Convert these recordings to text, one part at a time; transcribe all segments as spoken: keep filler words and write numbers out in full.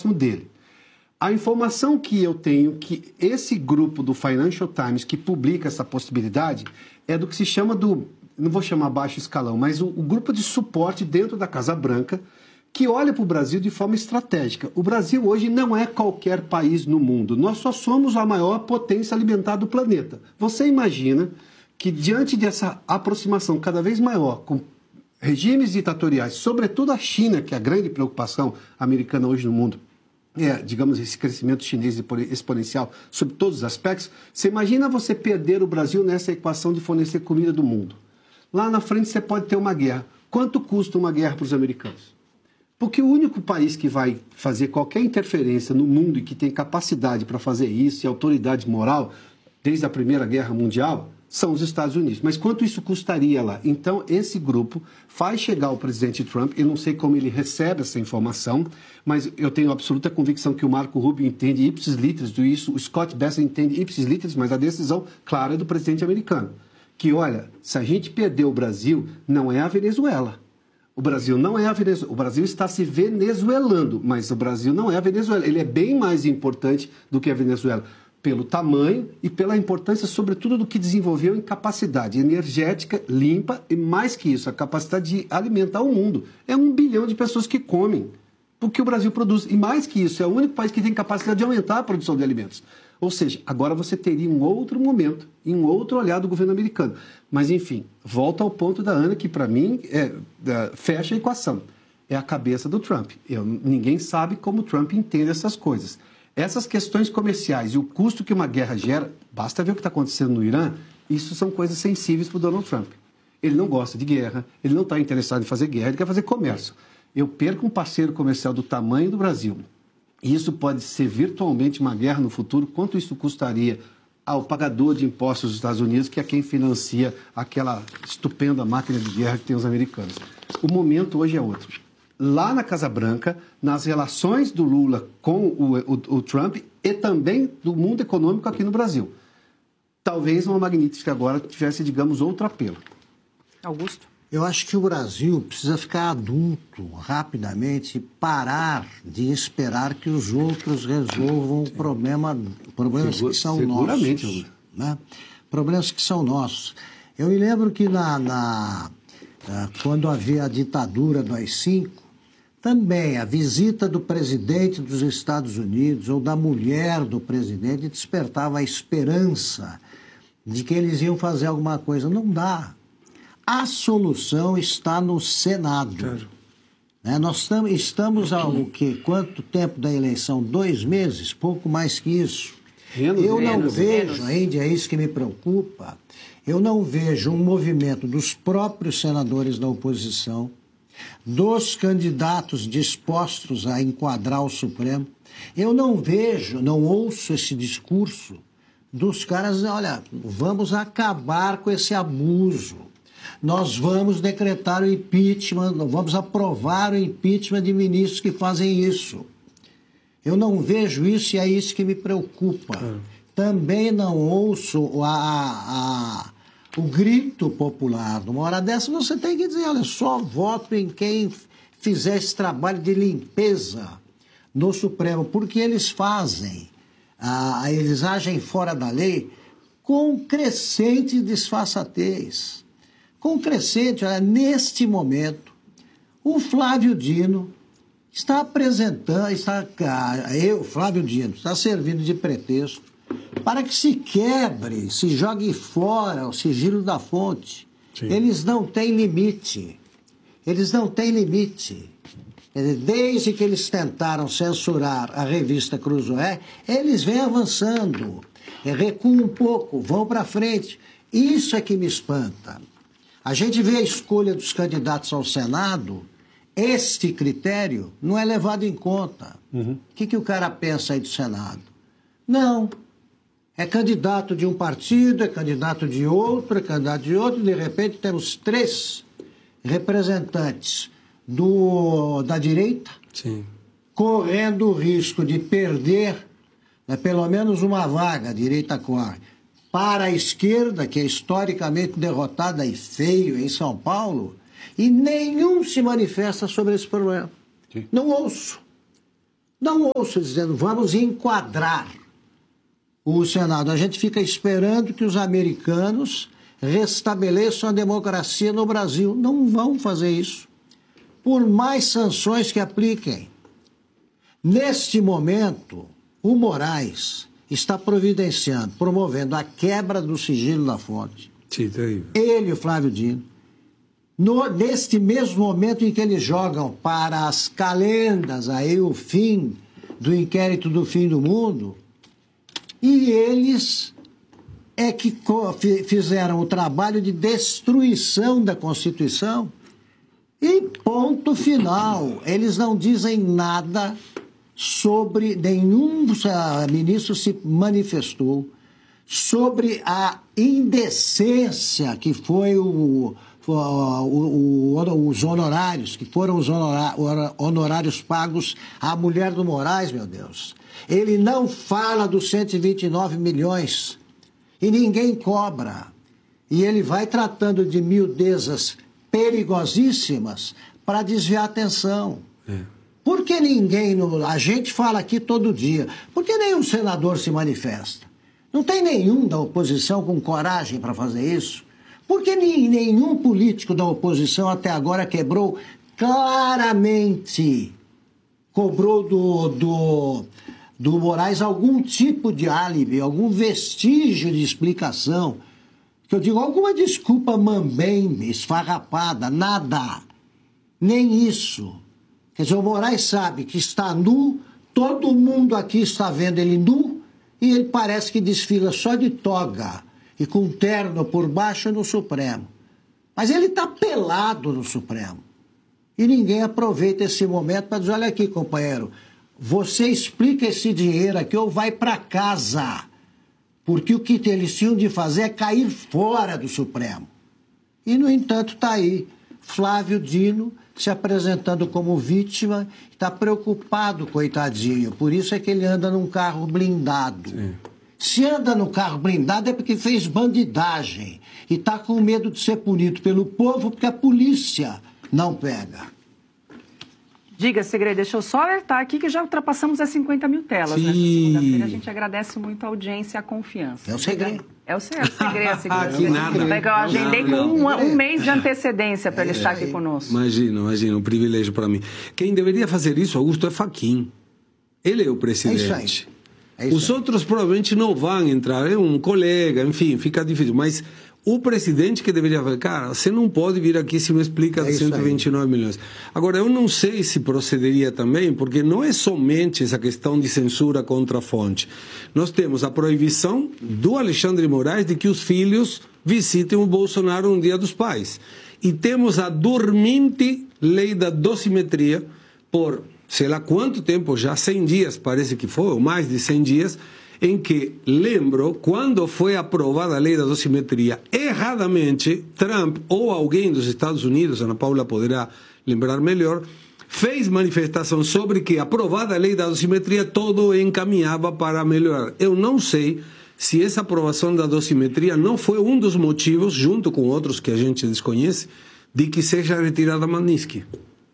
próximo dele. A informação que eu tenho que esse grupo do Financial Times que publica essa possibilidade é do que se chama do, não vou chamar baixo escalão, mas o, o grupo de suporte dentro da Casa Branca que olha para o Brasil de forma estratégica. O Brasil hoje não é qualquer país no mundo. Nós só somos a maior potência alimentar do planeta. Você imagina que diante dessa aproximação cada vez maior com regimes ditatoriais, sobretudo a China, que é a grande preocupação americana hoje no mundo, é, digamos, esse crescimento chinês exponencial sobre todos os aspectos, você imagina você perder o Brasil nessa equação de fornecer comida do mundo. Lá na frente você pode ter uma guerra. Quanto custa uma guerra para os americanos? Porque o único país que vai fazer qualquer interferência no mundo e que tem capacidade para fazer isso e autoridade moral, desde a Primeira Guerra Mundial, são os Estados Unidos. Mas quanto isso custaria lá? Então, esse grupo faz chegar ao presidente Trump, eu não sei como ele recebe essa informação, mas eu tenho absoluta convicção que o Marco Rubio entende ipsis literis do isso, o Scott Bessent entende ipsis literis, mas a decisão clara é do presidente americano. Que, olha, se a gente perder o Brasil, não é a Venezuela. O Brasil não é a Venezuela. O Brasil está se venezuelando, mas o Brasil não é a Venezuela. Ele é bem mais importante do que a Venezuela, pelo tamanho e pela importância, sobretudo, do que desenvolveu em capacidade energética, limpa e, mais que isso, a capacidade de alimentar o mundo. É um bilhão de pessoas que comem o que o Brasil produz. E, mais que isso, é o único país que tem capacidade de aumentar a produção de alimentos. Ou seja, agora você teria um outro momento e um outro olhar do governo americano. Mas, enfim, volta ao ponto da Ana, que, para mim, é, é, fecha a equação. É a cabeça do Trump. Eu, ninguém sabe como o Trump entende essas coisas. Essas questões comerciais e o custo que uma guerra gera, basta ver o que está acontecendo no Irã, isso são coisas sensíveis para o Donald Trump. Ele não gosta de guerra, ele não está interessado em fazer guerra, ele quer fazer comércio. Eu perco um parceiro comercial do tamanho do Brasil, e isso pode ser virtualmente uma guerra no futuro, quanto isso custaria ao pagador de impostos dos Estados Unidos, que é quem financia aquela estupenda máquina de guerra que tem os americanos. O momento hoje é outro. Lá na Casa Branca, nas relações do Lula com o, o, o Trump e também do mundo econômico aqui no Brasil. Talvez uma Magnífica agora tivesse, digamos, outro apelo. Augusto? Eu acho que o Brasil precisa ficar adulto rapidamente e parar de esperar que os outros resolvam o problema, problemas Segura, que são seguramente, nossos. Né? Problemas que são nossos. Eu me lembro que na, na, quando havia a ditadura do A I cinco, também a visita do presidente dos Estados Unidos ou da mulher do presidente despertava a esperança de que eles iam fazer alguma coisa. Não dá. A solução está no Senado. Claro. Né? Nós tam, estamos há o quê? Quanto tempo da eleição? Dois meses? Pouco mais que isso. Menos, eu não menos, vejo, menos. ainda é isso que me preocupa, eu não vejo um movimento dos próprios senadores da oposição, dos candidatos dispostos a enquadrar o Supremo. Eu não vejo, não ouço esse discurso dos caras, olha, vamos acabar com esse abuso. Nós vamos decretar o impeachment, vamos aprovar o impeachment de ministros que fazem isso. Eu não vejo isso e é isso que me preocupa. É. Também não ouço a, a, o grito popular. Numa hora dessa você tem que dizer, olha, só voto em quem fizer esse trabalho de limpeza no Supremo, porque eles fazem, ah, eles agem fora da lei com crescente disfarçatez. Com crescente, olha, neste momento, o Flávio Dino está apresentando, está, eu, Flávio Dino, está servindo de pretexto para que se quebre, se jogue fora o sigilo da fonte. Sim. Eles não têm limite. Eles não têm limite. Desde que eles tentaram censurar a revista Cruzoé, eles vêm avançando. Recuam um pouco, vão para frente. Isso é que me espanta. A gente vê a escolha dos candidatos ao Senado, este critério não é levado em conta. Uhum. O que, que o cara pensa aí do Senado? Não. É candidato de um partido, é candidato de outro, é candidato de outro. De repente temos três representantes do, da direita, sim, correndo o risco de perder, né, pelo menos uma vaga, a direita corre, para a esquerda, que é historicamente derrotada e feio em São Paulo, e nenhum se manifesta sobre esse problema. Sim. Não ouço. Não ouço dizendo, vamos enquadrar o Senado. A gente fica esperando que os americanos restabeleçam a democracia no Brasil. Não vão fazer isso, por mais sanções que apliquem. Neste momento, o Moraes está providenciando, promovendo a quebra do sigilo da fonte. Sim, terrível. Ele e o Flávio Dino. No, neste mesmo momento em que eles jogam para as calendas aí o fim do inquérito do fim do mundo, e eles é que fizeram o trabalho de destruição da Constituição. E ponto final. Eles não dizem nada sobre, nenhum ministro se manifestou sobre a indecência que foi o, o, o, os honorários, que foram os honorários pagos à mulher do Moraes, meu Deus. Ele não fala dos cento e vinte e nove milhões e ninguém cobra. E ele vai tratando de miudezas perigosíssimas para desviar a atenção. É. Por que ninguém, a gente fala aqui todo dia, por que nenhum senador se manifesta? Não tem nenhum da oposição com coragem para fazer isso? Por que nenhum político da oposição até agora quebrou claramente, cobrou do, do, do Moraes algum tipo de álibi, algum vestígio de explicação? Que eu digo, alguma desculpa mambembe, esfarrapada, nada. Nem isso. Quer dizer, o Moraes sabe que está nu, todo mundo aqui está vendo ele nu, e ele parece que desfila só de toga e com terno por baixo no Supremo. Mas ele está pelado no Supremo. E ninguém aproveita esse momento para dizer, olha aqui, companheiro, você explica esse dinheiro aqui ou vai para casa. Porque o que eles tinham de fazer é cair fora do Supremo. E, no entanto, está aí Flávio Dino se apresentando como vítima, está preocupado, coitadinho. Por isso é que ele anda num carro blindado. Sim. Se anda no carro blindado é porque fez bandidagem e está com medo de ser punido pelo povo porque a polícia não pega. Diga, Segredo, deixa eu só alertar aqui que já ultrapassamos as cinquenta mil telas Sim. nessa segunda-feira. A gente agradece muito a audiência e a confiança. É o segredo. É o segredo, Segredo. Aqui nada. Eu agendei não, com não. Um, um mês de antecedência para ele é, estar aqui conosco. Imagina, imagina, um privilégio para mim. Quem deveria fazer isso, Augusto, é Fachin. Ele é o presidente. É isso aí. É isso Os aí. outros provavelmente não vão entrar, é um colega, enfim, fica difícil. Mas o presidente que deveria falar, cara, você não pode vir aqui se me explica é cento e vinte e nove milhões. Agora, eu não sei se procederia também, porque não é somente essa questão de censura contra a fonte. Nós temos a proibição do Alexandre Moraes de que os filhos visitem o Bolsonaro no Dia dos Pais. E temos a dormente lei da dosimetria por, sei lá quanto tempo já, cem dias, parece que foi, ou mais de cem dias, em que, lembro, quando foi aprovada a lei da dosimetria, erradamente, Trump ou alguém dos Estados Unidos, Ana Paula poderá lembrar melhor, fez manifestação sobre que, aprovada a lei da dosimetria, todo encaminhava para melhorar. Eu não sei se essa aprovação da dosimetria não foi um dos motivos, junto com outros que a gente desconhece, de que seja retirada a Magnitsky.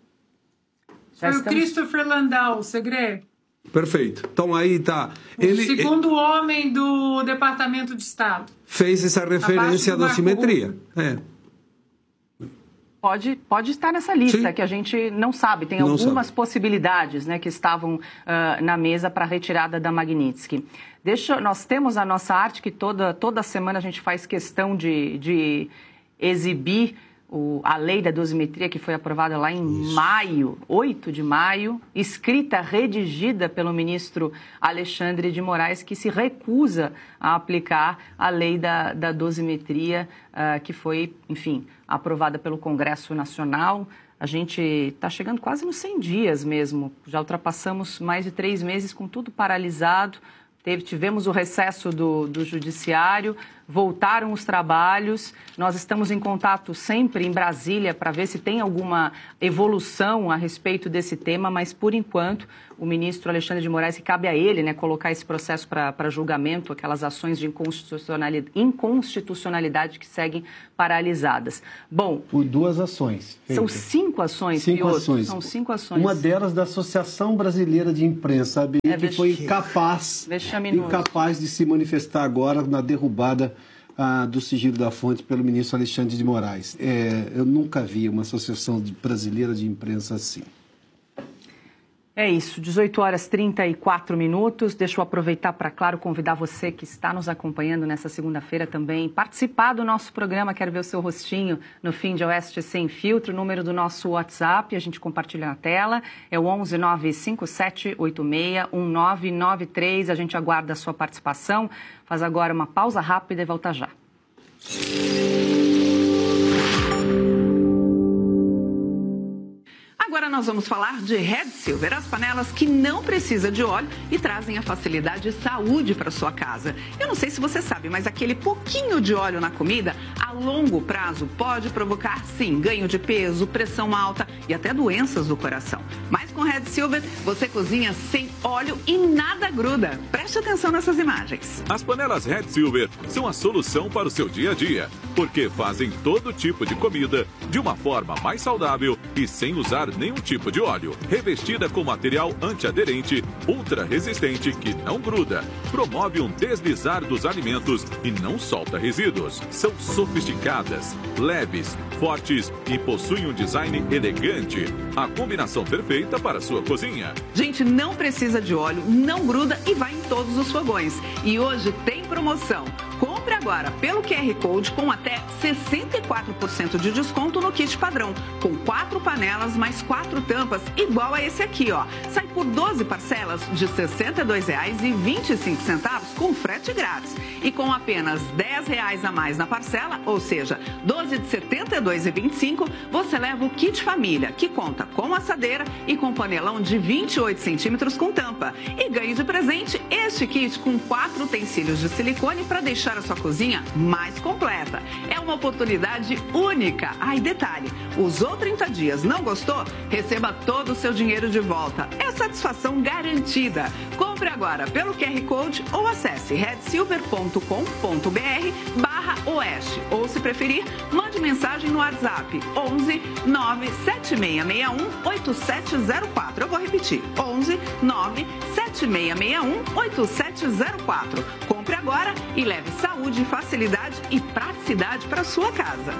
Foi o Christopher Landau, Segredo. Perfeito. Então aí está. O ele, segundo ele, homem do Departamento de Estado. Fez essa referência à dosimetria. É. Pode, pode estar nessa lista, Sim. que a gente não sabe. Tem não algumas sabe. possibilidades, né, que estavam uh, na mesa para a retirada da Magnitsky. Deixa, nós temos a nossa arte que toda, toda semana a gente faz questão de, de exibir o, a lei da dosimetria que foi aprovada lá em Isso. maio, oito de maio, escrita, redigida pelo ministro Alexandre de Moraes, que se recusa a aplicar a lei da, da dosimetria, uh, que foi, enfim, aprovada pelo Congresso Nacional. A gente está chegando quase nos cem dias mesmo, já ultrapassamos mais de três meses com tudo paralisado. Teve, tivemos o recesso do, do judiciário, voltaram os trabalhos. Nós estamos em contato sempre em Brasília para ver se tem alguma evolução a respeito desse tema, mas, por enquanto, o ministro Alexandre de Moraes, que cabe a ele, né, colocar esse processo para julgamento, aquelas ações de inconstitucionalidade, inconstitucionalidade que seguem paralisadas. Bom... Por duas ações. São cinco ações, Cinco Piotr, ações. São cinco ações. Uma delas da Associação Brasileira de Imprensa, sabe, é, que foi incapaz, incapaz de se manifestar agora na derrubada ah, do sigilo da fonte pelo ministro Alexandre de Moraes. É, eu nunca vi uma Associação Brasileira de Imprensa assim. É isso, dezoito horas e trinta e quatro minutos. Deixa eu aproveitar para, claro, convidar você que está nos acompanhando nessa segunda-feira também, participar do nosso programa. Quero ver o seu rostinho no Fim de Oeste Sem Filtro, o número do nosso WhatsApp, a gente compartilha na tela, é o onze nove cinco sete oito seis um nove nove três. A gente aguarda a sua participação. Faz agora uma pausa rápida e volta já. Agora nós vamos falar de Red Silver, as panelas que não precisam de óleo e trazem a facilidade e saúde para sua casa. Eu não sei se você sabe, mas aquele pouquinho de óleo na comida, a longo prazo, pode provocar, sim, ganho de peso, pressão alta e até doenças do coração. Mas com Red Silver, você cozinha sem óleo e nada gruda. Preste atenção nessas imagens. As panelas Red Silver são a solução para o seu dia a dia, porque fazem todo tipo de comida de uma forma mais saudável e sem usar nenhum tipo de óleo. Revestida com material antiaderente, ultra resistente que não gruda, promove um deslizar dos alimentos e não solta resíduos. São sofisticadas, leves, fortes e possuem um design elegante. A combinação perfeita para a sua cozinha. Gente, não precisa de óleo, não gruda e vai em todos os fogões. E hoje tem promoção. Compre agora pelo Q R Code com até sessenta e quatro por cento de desconto no kit padrão, com quatro panelas mais quatro tampas, igual a esse aqui, ó. Sai por doze parcelas de sessenta e dois reais e vinte e cinco centavos com frete grátis. E com apenas dez reais a mais na parcela, ou seja, doze de setenta e dois reais e vinte e cinco, você leva o kit família, que conta com assadeira e com panelão de vinte e oito centímetros com tampa. E ganhe de presente este kit com quatro utensílios de silicone para deixar a sua cozinha mais completa. É uma oportunidade única. Ah, e detalhe, usou trinta dias, não gostou? Receba todo o seu dinheiro de volta. É satisfação garantida. Compre agora pelo Q R Code ou acesse red silver ponto com ponto br barra oeste. Ou, se preferir, mande mensagem no WhatsApp onze nove sete seis seis um oito sete zero quatro. Eu vou repetir, onze nove sete seis seis um oito sete zero quatro. Compre agora e leve saúde, facilidade e praticidade para sua casa.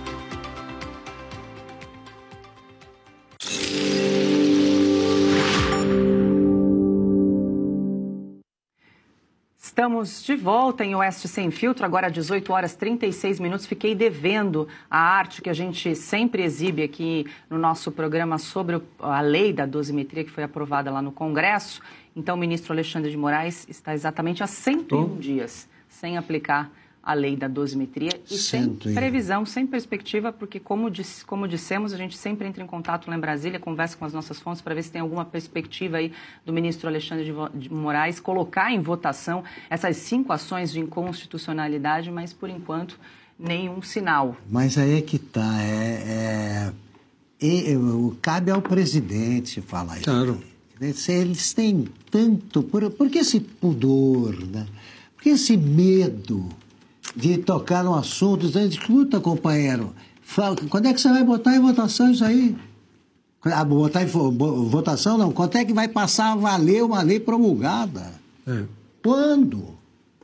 Estamos de volta em Oeste Sem Filtro, agora às dezoito horas e trinta e seis minutos. Fiquei devendo a arte que a gente sempre exibe aqui no nosso programa sobre a lei da dosimetria que foi aprovada lá no Congresso. Então, o ministro Alexandre de Moraes está exatamente há cento e um dias sem aplicar a lei da dosimetria e sem previsão, sem perspectiva, porque, como, diz, como dissemos, a gente sempre entra em contato lá em Brasília, conversa com as nossas fontes para ver se tem alguma perspectiva aí do ministro Alexandre de Moraes colocar em votação essas cinco ações de inconstitucionalidade, mas, por enquanto, nenhum sinal. Mas aí é que está, é, é, é, cabe ao presidente falar isso. Claro. Eles têm tanto... Por, por que esse pudor, né? Por que esse medo de tocar no assunto, dizendo, escuta, companheiro, fala, quando é que você vai botar em votação isso aí? Ah, botar em votação, não. Quando é que vai passar a valer uma lei promulgada? É. Quando?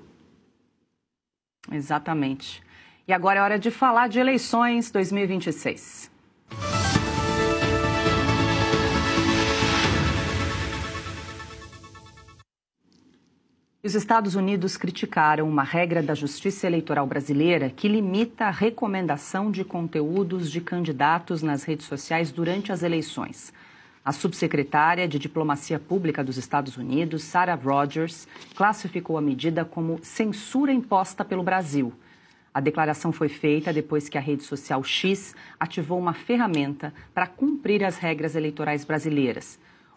Exatamente. E agora é hora de falar de eleições dois mil e vinte e seis. Os Estados Unidos criticaram uma regra da Justiça Eleitoral brasileira que limita a recomendação de conteúdos de candidatos nas redes sociais durante as eleições. A subsecretária de Diplomacia Pública dos Estados Unidos, Sarah Rogers, classificou a medida como censura imposta pelo Brasil. A declaração foi feita depois que a rede social X ativou uma ferramenta para cumprir as regras eleitorais brasileiras.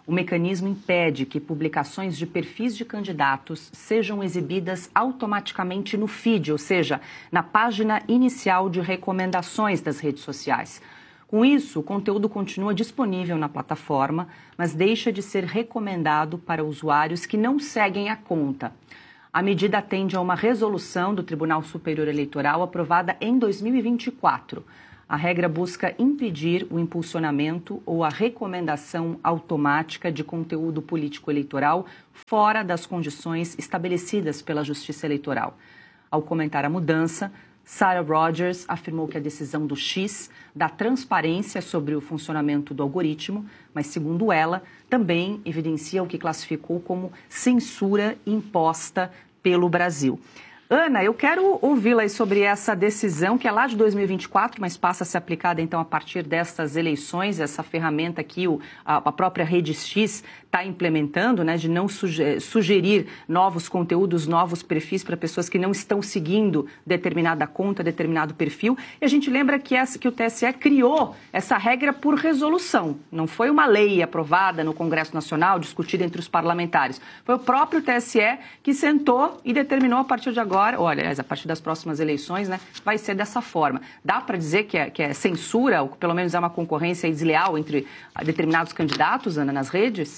O mecanismo impede que publicações de perfis de candidatos sejam exibidas automaticamente no feed, ou seja, na página inicial de recomendações das redes sociais. Com isso, o conteúdo continua disponível na plataforma, mas deixa de ser recomendado para usuários que não seguem a conta. A medida atende a uma resolução do Tribunal Superior Eleitoral aprovada em dois mil e vinte e quatro. A regra busca impedir o impulsionamento ou a recomendação automática de conteúdo político-eleitoral fora das condições estabelecidas pela Justiça Eleitoral. Ao comentar a mudança, Sarah Rogers afirmou que a decisão do X dá transparência sobre o funcionamento do algoritmo, mas, segundo ela, também evidencia o que classificou como censura imposta pelo Brasil. Ana, eu quero ouvi-la sobre essa decisão, que é lá de dois mil e vinte e quatro, mas passa a ser aplicada, então, a partir dessas eleições, essa ferramenta que o, a, a própria Rede X está implementando, né, de não suge- sugerir novos conteúdos, novos perfis para pessoas que não estão seguindo determinada conta, determinado perfil. E a gente lembra que, essa, que o T S E criou essa regra por resolução. Não foi uma lei aprovada no Congresso Nacional, discutida entre os parlamentares. Foi o próprio T S E que sentou e determinou a partir de agora. Agora, olha, a partir das próximas eleições, né, vai ser dessa forma. Dá para dizer que é, que é censura, ou pelo menos é uma concorrência desleal entre determinados candidatos, Ana, nas redes?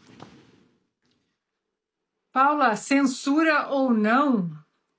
Paula, censura ou não,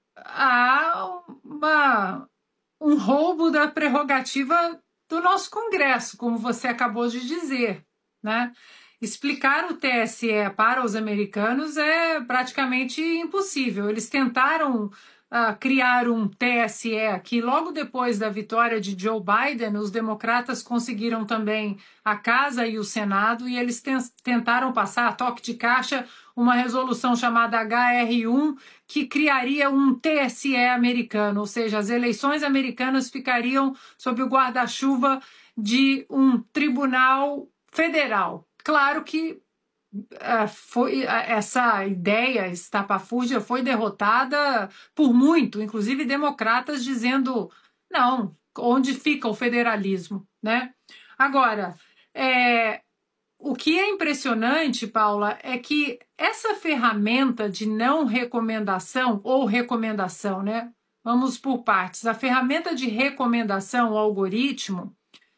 há uma, um roubo da prerrogativa do nosso Congresso, como você acabou de dizer, né? Explicar o T S E para os americanos é praticamente impossível. Eles tentaram uh, criar um T S E aqui logo depois da vitória de Joe Biden. Os democratas conseguiram também a Casa e o Senado, e eles ten- tentaram passar a toque de caixa uma resolução chamada H R um, que criaria um T S E americano, ou seja, as eleições americanas ficariam sob o guarda-chuva de um tribunal federal. Claro que uh, foi, uh, essa ideia estapafúrdia foi derrotada por muito, inclusive democratas dizendo, não, onde fica o federalismo, né? Agora, é, o que é impressionante, Paula, é que essa ferramenta de não recomendação, ou recomendação, né? Vamos por partes. A ferramenta de recomendação, o algoritmo,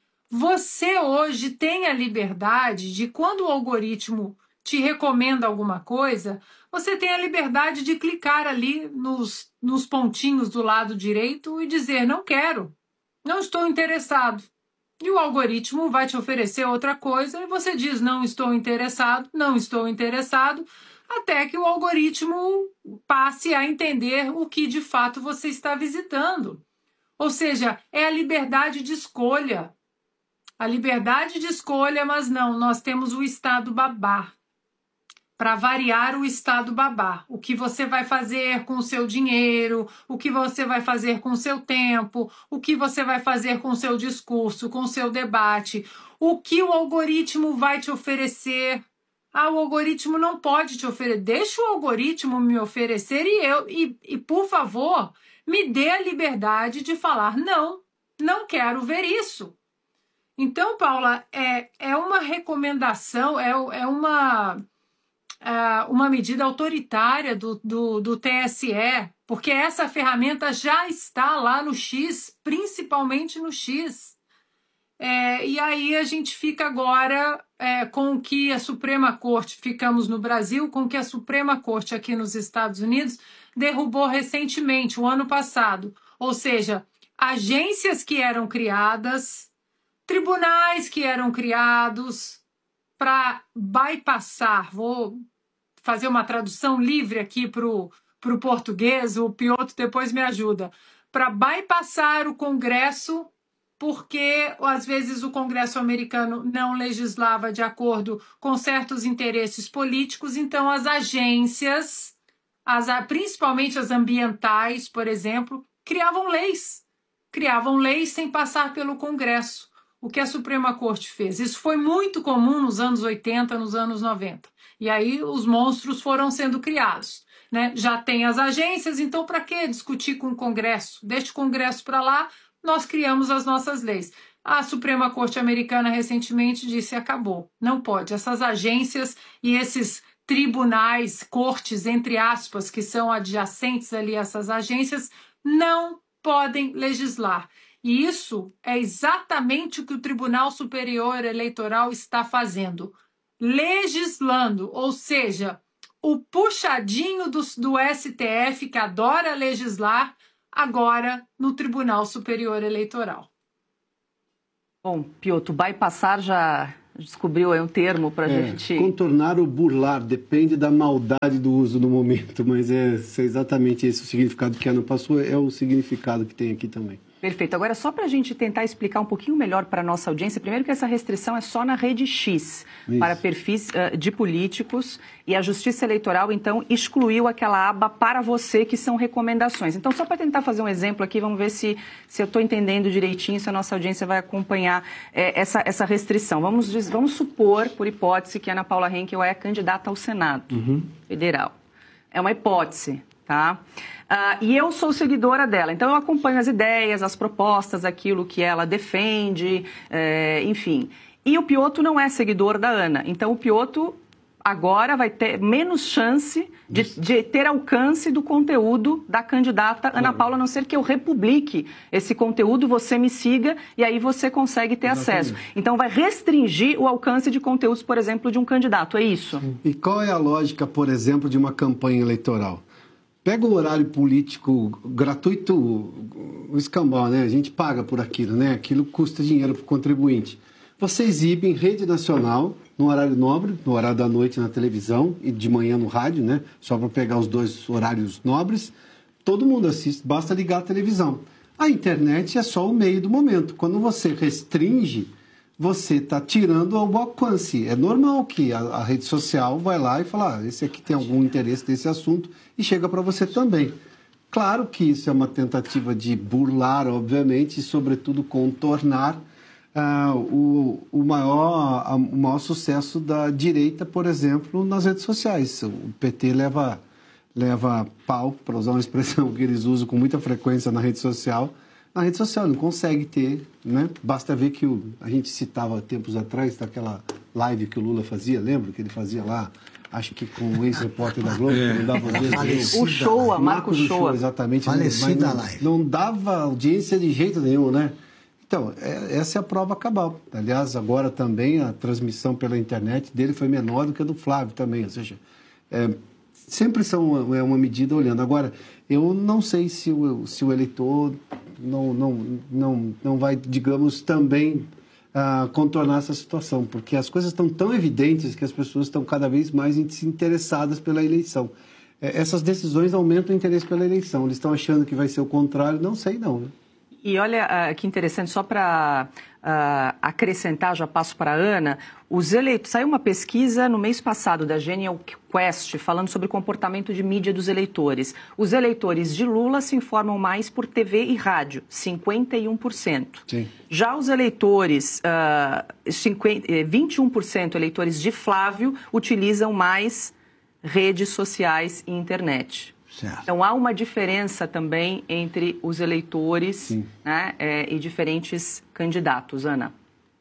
você hoje tem a liberdade de, quando o algoritmo te recomenda alguma coisa, você tem a liberdade de clicar ali nos, nos pontinhos do lado direito e dizer, não quero, não estou interessado. E o algoritmo vai te oferecer outra coisa e você diz, não estou interessado, não estou interessado, até que o algoritmo passe a entender o que de fato você está visitando. Ou seja, é a liberdade de escolha. A liberdade de escolha, mas não, nós temos o Estado babá. Para variar o Estado babá. O que você vai fazer com o seu dinheiro, o que você vai fazer com o seu tempo, o que você vai fazer com o seu discurso, com o seu debate, o que o algoritmo vai te oferecer. Ah, o algoritmo não pode te oferecer. Deixa o algoritmo me oferecer e eu, e, e por favor, me dê a liberdade de falar, não, não quero ver isso. Então, Paula, é, é uma recomendação, é, é uma, é uma medida autoritária do, do, do T S E, porque essa ferramenta já está lá no X, principalmente no X. É, e aí a gente fica agora é, com o que a Suprema Corte, ficamos no Brasil, com o que a Suprema Corte aqui nos Estados Unidos derrubou recentemente, o ano passado. Ou seja, agências que eram criadas, tribunais que eram criados para bypassar, vou fazer uma tradução livre aqui para o português, o Piotr depois me ajuda, para bypassar o Congresso, porque às vezes o Congresso americano não legislava de acordo com certos interesses políticos, então as agências, as, principalmente as ambientais, por exemplo, criavam leis, criavam leis sem passar pelo Congresso. O que a Suprema Corte fez. Isso foi muito comum nos anos oitenta, nos anos noventa. E aí os monstros foram sendo criados, né? Já tem as agências, então para que discutir com o Congresso? Deixa o Congresso para lá, nós criamos as nossas leis. A Suprema Corte Americana recentemente disse acabou, não pode. Essas agências e esses tribunais, cortes, entre aspas, que são adjacentes ali a essas agências, não podem legislar. E isso é exatamente o que o Tribunal Superior Eleitoral está fazendo, legislando, ou seja, o puxadinho do, do S T F, que adora legislar, agora no Tribunal Superior Eleitoral. Bom, Piotr, bypassar já descobriu aí um termo para a é, gente... Contornar ou burlar, depende da maldade do uso no momento, mas é, é exatamente esse o significado que a Ana passou, é o significado que tem aqui também. Perfeito. Agora, só para a gente tentar explicar um pouquinho melhor para a nossa audiência, primeiro que essa restrição é só na rede X, Isso. para perfis uh, de políticos, e a Justiça Eleitoral, então, excluiu aquela aba para você, que são recomendações. Então, só para tentar fazer um exemplo aqui, vamos ver se, se eu estou entendendo direitinho, se a nossa audiência vai acompanhar é, essa, essa restrição. Vamos, vamos supor, por hipótese, que a Ana Paula Henkel é candidata ao Senado uhum. Federal. É uma hipótese. Tá? Uh, e eu sou seguidora dela, então eu acompanho as ideias, as propostas, aquilo que ela defende, é, enfim. E o Piotr não é seguidor da Ana, então o Piotr agora vai ter menos chance de, de ter alcance do conteúdo da candidata Ana Paula, a não ser que eu republique esse conteúdo, você me siga e aí você consegue ter Exatamente. acesso. Então vai restringir o alcance de conteúdos, por exemplo, de um candidato, é isso? E qual é a lógica, por exemplo, de uma campanha eleitoral? Pega o horário político gratuito, o escambau, né? A gente paga por aquilo, né? Aquilo custa dinheiro para o contribuinte. Você exibe em rede nacional, no horário nobre, no horário da noite na televisão e de manhã no rádio, né? Só para pegar os dois horários nobres. Todo mundo assiste, basta ligar a televisão. A internet é só o meio do momento. Quando você restringe, você está tirando o alcance. É normal que a, a rede social vai lá e fala, ah, esse aqui tem algum interesse nesse assunto e chega para você também. Claro que isso é uma tentativa de burlar, obviamente, e, sobretudo, contornar uh, o, o, maior, a, o maior sucesso da direita, por exemplo, nas redes sociais. O P T leva, leva pau, para usar uma expressão que eles usam com muita frequência na rede social, na rede social, não consegue ter, né? Basta ver que o, a gente citava tempos atrás daquela live que o Lula fazia, lembra? Que ele fazia lá, acho que com o ex-repórter da Globo, é. que não dava audiência. O show, a Marcos Show. Exatamente. Falecida não, live. Não dava audiência de jeito nenhum, né? Então, é, essa é a prova cabal. Aliás, agora também a transmissão pela internet dele foi menor do que a do Flávio também, ou seja, é, sempre são é uma medida olhando. Agora, eu não sei se o, se o eleitor não, não, não, não vai, digamos, também uh, contornar essa situação, porque as coisas estão tão evidentes que as pessoas estão cada vez mais interessadas pela eleição. É, essas decisões aumentam o interesse pela eleição. Eles estão achando que vai ser o contrário, não sei não, né? E olha uh, que interessante, só para uh, acrescentar, já passo para a Ana, os eleitos, saiu uma pesquisa no mês passado da Genial Quest falando sobre o comportamento de mídia dos eleitores. Os eleitores de Lula se informam mais por T V e rádio, cinquenta e um por cento. Sim. Já os eleitores, uh, cinquenta, vinte e um por cento eleitores de Flávio utilizam mais redes sociais e internet. Certo. Então, há uma diferença também entre os eleitores, né, é, e diferentes candidatos. Ana?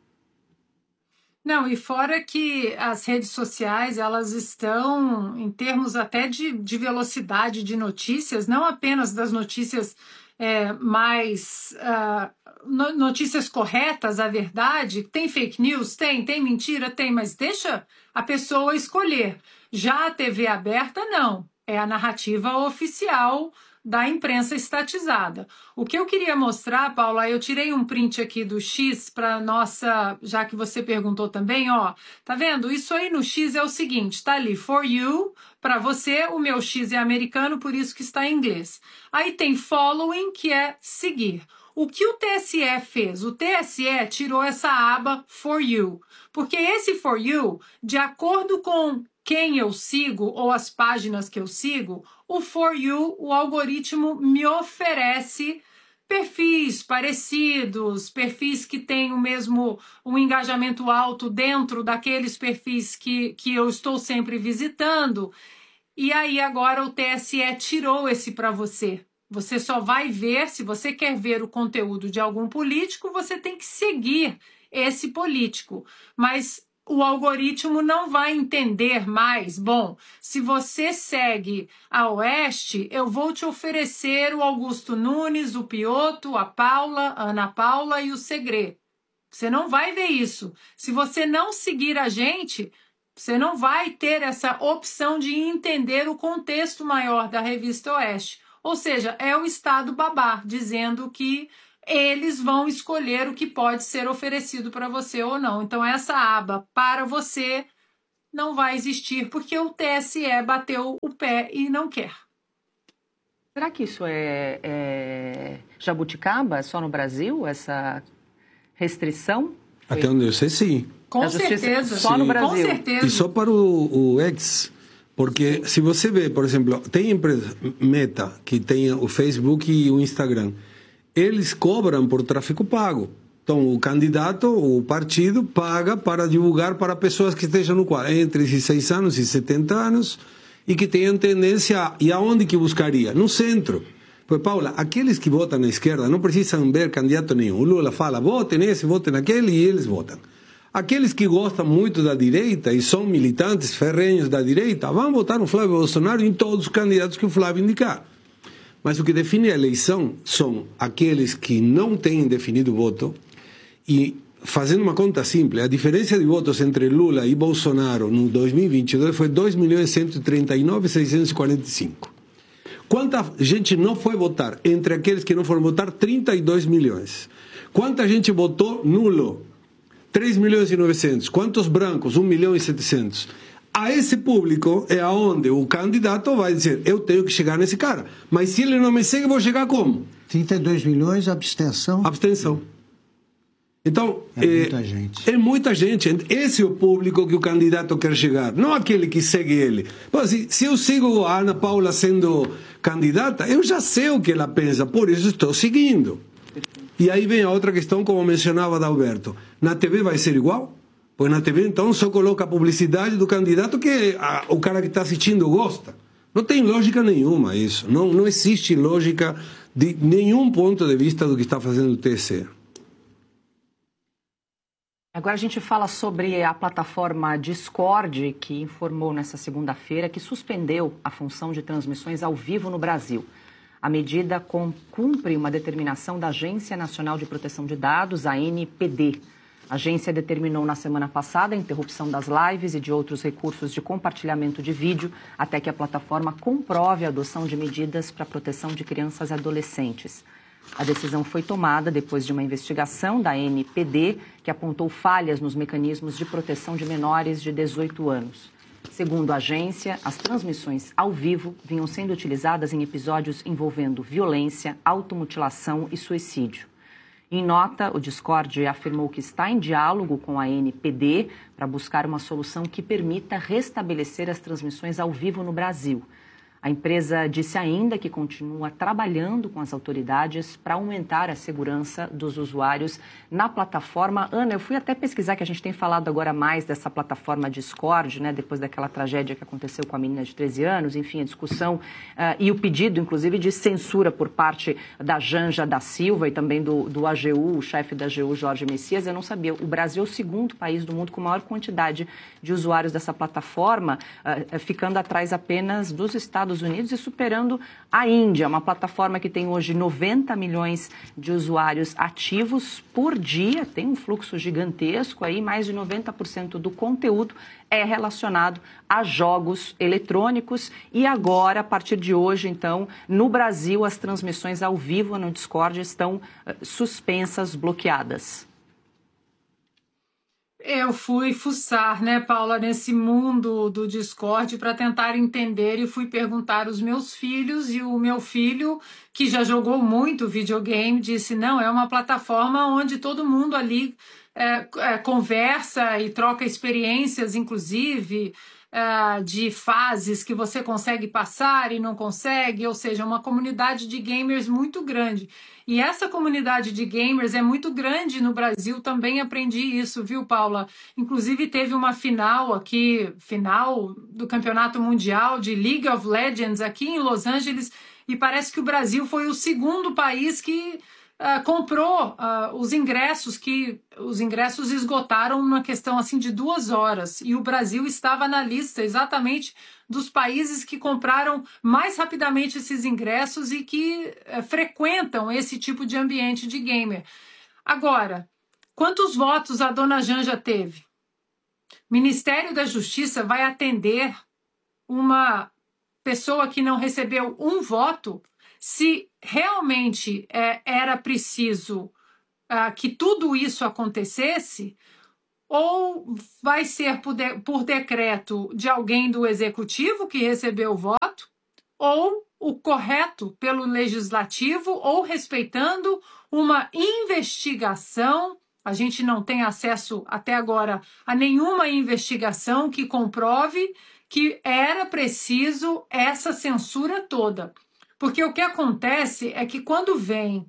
Não, e fora que as redes sociais, elas estão, em termos até de, de velocidade de notícias, não apenas das notícias é, mais... Uh, no, notícias corretas, a verdade, tem fake news? Tem, tem mentira? Tem, mas deixa a pessoa escolher. Já a T V aberta, não. É a narrativa oficial da imprensa estatizada. O que eu queria mostrar, Paula, eu tirei um print aqui do X para nossa, já que você perguntou também, ó, tá vendo? Isso aí no X é o seguinte, tá ali, for you, para você, o meu X é americano, por isso que está em inglês. Aí tem following, que é seguir. O que o T S E fez? O T S E tirou essa aba for you, porque esse for you, de acordo com quem eu sigo ou as páginas que eu sigo, o For You, o algoritmo me oferece perfis parecidos, perfis que têm o mesmo um engajamento alto dentro daqueles perfis que, que eu estou sempre visitando. E aí agora o T S E tirou esse para você. Você só vai ver, se você quer ver o conteúdo de algum político, você tem que seguir esse político. Mas o algoritmo não vai entender mais. Bom, se você segue a Oeste, eu vou te oferecer o Augusto Nunes, o Piotto, a Paula, a Ana Paula e o Segré. Você não vai ver isso. Se você não seguir a gente, você não vai ter essa opção de entender o contexto maior da Revista Oeste. Ou seja, é o Estado babá, dizendo que eles vão escolher o que pode ser oferecido para você ou não. Então, essa aba para você não vai existir, porque o T S E bateu o pé e não quer. Será que isso é, é jabuticaba, só no Brasil, essa restrição? Até onde eu sei, sim. Com certeza. Só no Brasil. Com certeza. E só para o, o X, porque se você vê, por exemplo, tem empresa Meta, que tem o Facebook e o Instagram, eles cobram por tráfego pago. Então, o candidato, o partido, paga para divulgar para pessoas que estejam no quadro, entre dezesseis anos e setenta anos, e que tenham tendência, e aonde que buscaria? No centro. Pois, Paula, aqueles que votam na esquerda não precisam ver candidato nenhum. O Lula fala, votem nesse, votem naquele, e eles votam. Aqueles que gostam muito da direita e são militantes ferrenhos da direita, vão votar no Flávio Bolsonaro e em todos os candidatos que o Flávio indicar. Mas o que define a eleição são aqueles que não têm definido voto e, fazendo uma conta simples, a diferença de votos entre Lula e Bolsonaro no dois mil e vinte e dois foi dois milhões cento e trinta e nove mil seiscentos e quarenta e cinco. Quanta gente não foi votar? Entre aqueles que não foram votar, trinta e dois milhões. Quanta gente votou nulo? três milhões e novecentos. Quantos brancos? um milhão e setecentos. A esse público é aonde o candidato vai dizer, eu tenho que chegar nesse cara. Mas se ele não me segue, eu vou chegar como? trinta e dois milhões, abstenção? Abstenção. Então, é, é muita gente. É muita gente. Esse é o público que o candidato quer chegar, não aquele que segue ele. Bom, se, se eu sigo a Ana Paula sendo candidata, eu já sei o que ela pensa, por isso estou seguindo. E aí vem a outra questão, como mencionava Adalberto. Na T V vai ser igual? Pois na T V, então, só coloca a publicidade do candidato que a, o cara que está assistindo gosta. Não tem lógica nenhuma isso. Não, não existe lógica de nenhum ponto de vista do que está fazendo o T S E. Agora a gente fala sobre a plataforma Discord, que informou nessa segunda-feira que suspendeu a função de transmissões ao vivo no Brasil. A medida cumpre uma determinação da Agência Nacional de Proteção de Dados, a A N P D. A agência determinou na semana passada a interrupção das lives e de outros recursos de compartilhamento de vídeo até que a plataforma comprove a adoção de medidas para a proteção de crianças e adolescentes. A decisão foi tomada depois de uma investigação da A N P D que apontou falhas nos mecanismos de proteção de menores de dezoito anos. Segundo a agência, as transmissões ao vivo vinham sendo utilizadas em episódios envolvendo violência, automutilação e suicídio. Em nota, o Discord afirmou que está em diálogo com a A N P D para buscar uma solução que permita restabelecer as transmissões ao vivo no Brasil. A empresa disse ainda que continua trabalhando com as autoridades para aumentar a segurança dos usuários na plataforma. Ana, eu fui até pesquisar, que a gente tem falado agora mais dessa plataforma Discord, né, depois daquela tragédia que aconteceu com a menina de treze anos, enfim, a discussão uh, e o pedido, inclusive, de censura por parte da Janja da Silva e também do, do A G U, o chefe da A G U, Jorge Messias. Eu não sabia, o Brasil é o segundo país do mundo com maior quantidade de usuários dessa plataforma, uh, ficando atrás apenas dos Estados Unidos e superando a Índia, uma plataforma que tem hoje noventa milhões de usuários ativos por dia, tem um fluxo gigantesco aí, mais de noventa por cento do conteúdo é relacionado a jogos eletrônicos e agora, a partir de hoje, então, no Brasil, as transmissões ao vivo no Discord estão uh, suspensas, bloqueadas. Eu fui fuçar, né, Paula, nesse mundo do Discord para tentar entender e fui perguntar aos meus filhos e o meu filho, que já jogou muito videogame, disse, não, é uma plataforma onde todo mundo ali é, é, conversa e troca experiências, inclusive, uh, de fases que você consegue passar e não consegue, ou seja, uma comunidade de gamers muito grande. E essa comunidade de gamers é muito grande no Brasil, também aprendi isso, viu, Paula? Inclusive teve uma final aqui, final do Campeonato Mundial de League of Legends aqui em Los Angeles, e parece que o Brasil foi o segundo país que uh, comprou uh, os ingressos, que os ingressos esgotaram numa questão assim de duas horas, e o Brasil estava na lista exatamente dos países que compraram mais rapidamente esses ingressos e que uh, frequentam esse tipo de ambiente de gamer. Agora, quantos votos a dona Janja teve? Ministério da Justiça vai atender uma pessoa que não recebeu um voto se realmente é, era preciso uh, que tudo isso acontecesse, ou vai ser por, de, por decreto de alguém do executivo que recebeu o voto, ou o correto pelo legislativo, ou respeitando uma investigação. A gente não tem acesso até agora a nenhuma investigação que comprove que era preciso essa censura toda. Porque o que acontece é que quando vem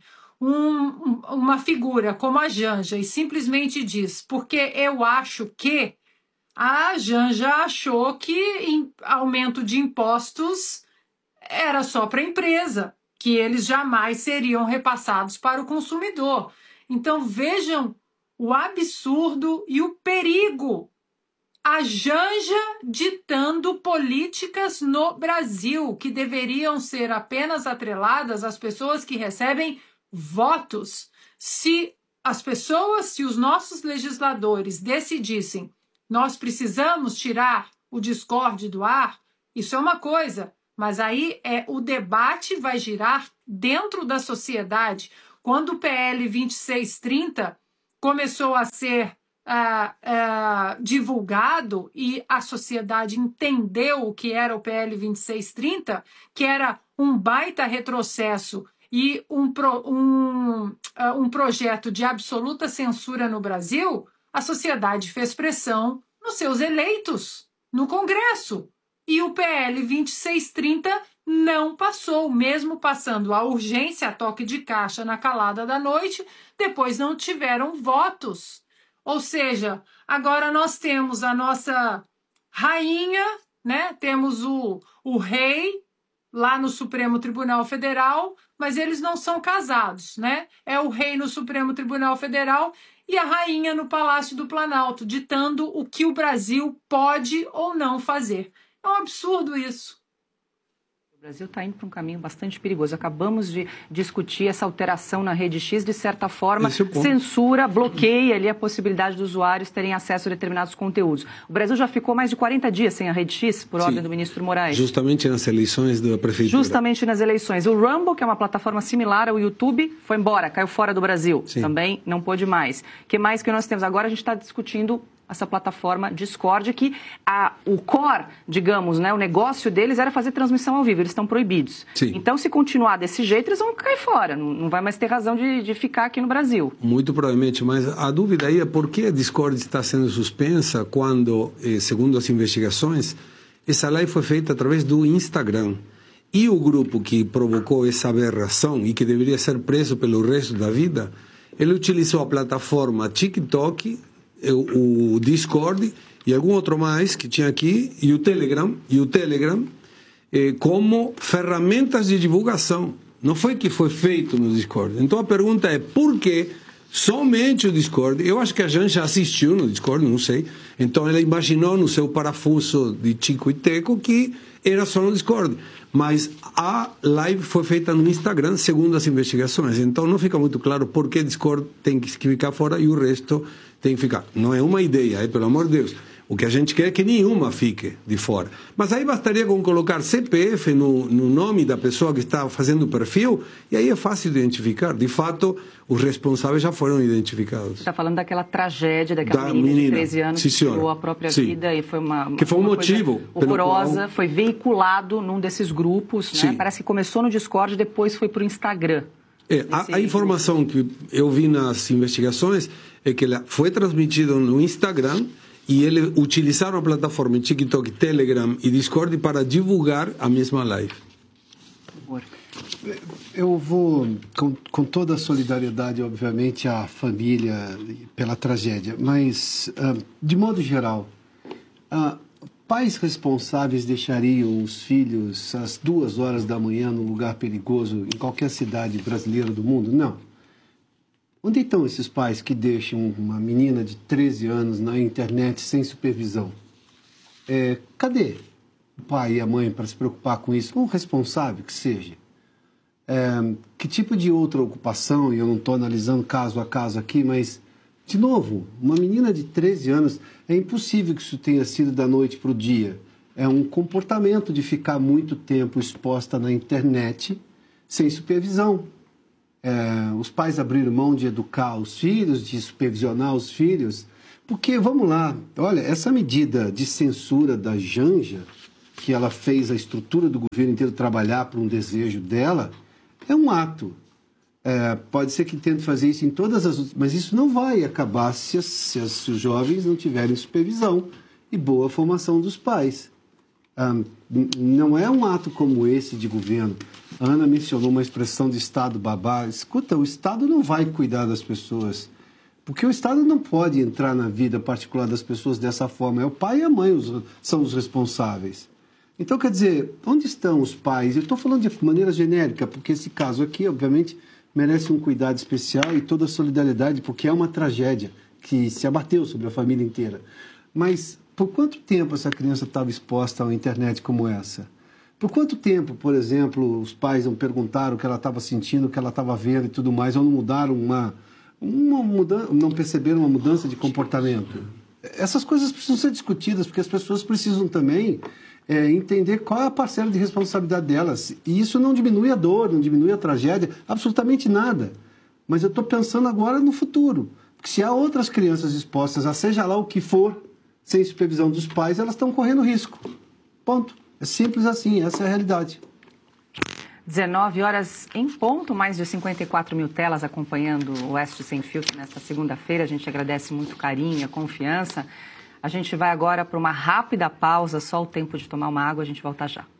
um, uma figura como a Janja e simplesmente diz, porque eu acho que, a Janja achou que aumento de impostos era só para a empresa, que eles jamais seriam repassados para o consumidor. Então vejam o absurdo e o perigo. A Janja ditando políticas no Brasil, que deveriam ser apenas atreladas às pessoas que recebem votos. Se as pessoas, se os nossos legisladores decidissem, nós precisamos tirar o Discord do ar, isso é uma coisa, mas aí é, o debate vai girar dentro da sociedade. Quando o P L vinte e seis trinta começou a ser Uh, uh, divulgado e a sociedade entendeu o que era o P L vinte e seis trinta, que era um baita retrocesso e um, pro, um, uh, um projeto de absoluta censura no Brasil, a sociedade fez pressão nos seus eleitos, no Congresso. E o P L vinte e seis trinta não passou, mesmo passando a urgência a toque de caixa na calada da noite, depois não tiveram votos. Ou seja, agora nós temos a nossa rainha, né? Temos o, o rei lá no Supremo Tribunal Federal, mas eles não são casados, né? É o rei no Supremo Tribunal Federal e a rainha no Palácio do Planalto, ditando o que o Brasil pode ou não fazer. É um absurdo isso. O Brasil está indo para um caminho bastante perigoso. Acabamos de discutir essa alteração na Rede X, de certa forma, censura, bloqueia ali a possibilidade dos usuários terem acesso a determinados conteúdos. O Brasil já ficou mais de quarenta dias sem a Rede X, por Sim, ordem do ministro Moraes. Justamente nas eleições da prefeitura. Justamente nas eleições. O Rumble, que é uma plataforma similar ao YouTube, foi embora, caiu fora do Brasil. Sim. Também não pôde mais. O que mais que nós temos? Agora a gente está discutindo essa plataforma Discord, que a, o core, digamos, né, o negócio deles era fazer transmissão ao vivo, eles estão proibidos. Sim. Então, se continuar desse jeito, eles vão cair fora, não, não vai mais ter razão de, de ficar aqui no Brasil. Muito provavelmente, mas a dúvida aí é por que a Discord está sendo suspensa quando, eh, segundo as investigações, essa live foi feita através do Instagram. E o grupo que provocou essa aberração e que deveria ser preso pelo resto da vida, ele utilizou a plataforma TikTok, o Discord e algum outro mais que tinha aqui, e o Telegram, e o Telegram eh, como ferramentas de divulgação. Não foi que foi feito no Discord. Então a pergunta é, por que somente o Discord? Eu acho que a Janja assistiu no Discord, não sei. Então ela imaginou no seu parafuso de Chico e Teco que era só no Discord. Mas a live foi feita no Instagram, segundo as investigações. Então não fica muito claro por que Discord tem que ficar fora e o resto tem que ficar. Não é uma ideia, é, pelo amor de Deus. O que a gente quer é que nenhuma fique de fora. Mas aí bastaria com colocar C P F no, no nome da pessoa que está fazendo o perfil, e aí é fácil de identificar. De fato, os responsáveis já foram identificados. Você está falando daquela tragédia daquela da menina, menina de treze anos Sim, que tirou a própria Sim. vida e foi uma, uma que foi um motivo horrorosa, qual... foi veiculado num desses grupos, né? Parece que começou no Discord, depois foi para o Instagram. É, a, a informação que eu vi nas investigações é que ela foi transmitida no Instagram e eles utilizaram a plataforma em TikTok, Telegram e Discord para divulgar a mesma live. Eu vou, com, com toda a solidariedade, obviamente, à família pela tragédia, mas, uh, de modo geral, uh, pais responsáveis deixariam os filhos às duas horas da manhã num lugar perigoso em qualquer cidade brasileira do mundo? Não. Onde estão esses pais que deixam uma menina de treze anos na internet sem supervisão? É, cadê o pai e a mãe para se preocupar com isso? Um responsável que seja. É, que tipo de outra ocupação, e eu não estou analisando caso a caso aqui, mas, de novo, uma menina de treze anos, é impossível que isso tenha sido da noite para o dia. É um comportamento de ficar muito tempo exposta na internet sem supervisão. É, os pais abriram mão de educar os filhos, de supervisionar os filhos, porque, vamos lá, olha, essa medida de censura da Janja, que ela fez a estrutura do governo inteiro trabalhar por um desejo dela, é um ato. É, pode ser que tente fazer isso em todas as... Mas isso não vai acabar se, as, se, as, se os jovens não tiverem supervisão e boa formação dos pais. Ah, não é um ato como esse de governo. A Ana mencionou uma expressão de Estado babá. Escuta, o Estado não vai cuidar das pessoas. Porque o Estado não pode entrar na vida particular das pessoas dessa forma. É o pai e a mãe os, são os responsáveis. Então, quer dizer, onde estão os pais? Eu estou falando de maneira genérica, porque esse caso aqui, obviamente, merece um cuidado especial e toda a solidariedade, porque é uma tragédia que se abateu sobre a família inteira. Mas por quanto tempo essa criança estava exposta a uma internet como essa? Por quanto tempo, por exemplo, os pais não perguntaram o que ela estava sentindo, o que ela estava vendo e tudo mais, ou não mudaram uma, uma mudança, não perceberam uma mudança de comportamento? Essas coisas precisam ser discutidas, porque as pessoas precisam também... É, entender qual é a parcela de responsabilidade delas. E isso não diminui a dor, não diminui a tragédia, absolutamente nada. Mas eu estou pensando agora no futuro. Porque se há outras crianças expostas a seja lá o que for, sem supervisão dos pais, elas estão correndo risco. Ponto. É simples assim, essa é a realidade. dezenove horas em ponto, mais de cinquenta e quatro mil telas acompanhando o Oeste Sem Filtro nesta segunda-feira. A gente agradece muito o carinho, a confiança. A gente vai agora para uma rápida pausa, só o tempo de tomar uma água, a gente volta já.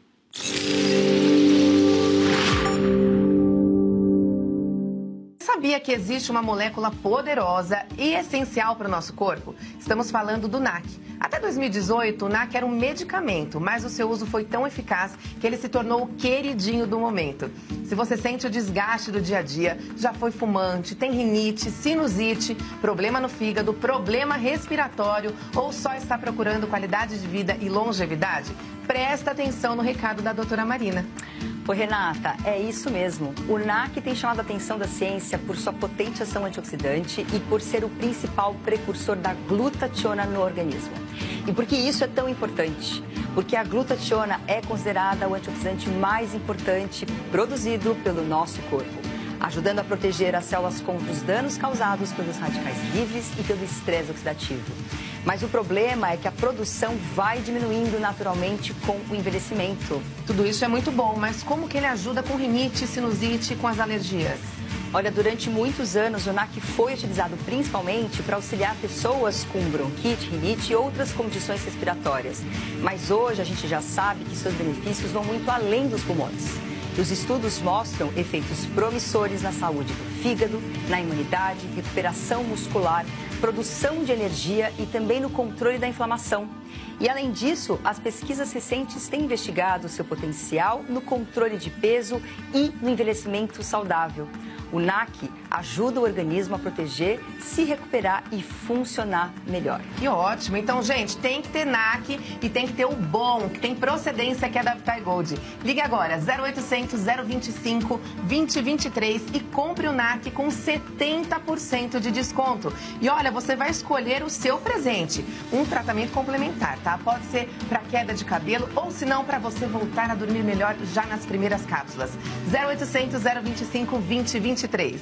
Sabia que existe uma molécula poderosa e essencial para o nosso corpo? Estamos falando do N A C. Até dois mil e dezoito, o N A C era um medicamento, mas o seu uso foi tão eficaz que ele se tornou o queridinho do momento. Se você sente o desgaste do dia a dia, já foi fumante, tem rinite, sinusite, problema no fígado, problema respiratório ou só está procurando qualidade de vida e longevidade, presta atenção no recado da doutora Marina. Oi, Renata, é isso mesmo. O N A C tem chamado a atenção da ciência por sua potente ação antioxidante e por ser o principal precursor da glutationa no organismo. E por que isso é tão importante? Porque a glutationa é considerada o antioxidante mais importante produzido pelo nosso corpo, ajudando a proteger as células contra os danos causados pelos radicais livres e pelo estresse oxidativo. Mas o problema é que a produção vai diminuindo naturalmente com o envelhecimento. Tudo isso é muito bom, mas como que ele ajuda com rinite, sinusite e com as alergias? Olha, durante muitos anos o N A C foi utilizado principalmente para auxiliar pessoas com bronquite, rinite e outras condições respiratórias. Mas hoje a gente já sabe que seus benefícios vão muito além dos pulmões. Os estudos mostram efeitos promissores na saúde do fígado, na imunidade, recuperação muscular, produção de energia e também no controle da inflamação. E, além disso, as pesquisas recentes têm investigado seu potencial no controle de peso e no envelhecimento saudável. O N A C ajuda o organismo a proteger, se recuperar e funcionar melhor. Que ótimo! Então, gente, tem que ter N A C e tem que ter o bom, que tem procedência, que é da Vitae Gold. Ligue agora, zero oitocentos, zero vinte e cinco, vinte, vinte e três e compre o N A C com setenta por cento de desconto. E olha, você vai escolher o seu presente, um tratamento complementar, tá? Pode ser para queda de cabelo ou, se não, para você voltar a dormir melhor já nas primeiras cápsulas. zero oitocentos, zero vinte e cinco, vinte, vinte e três.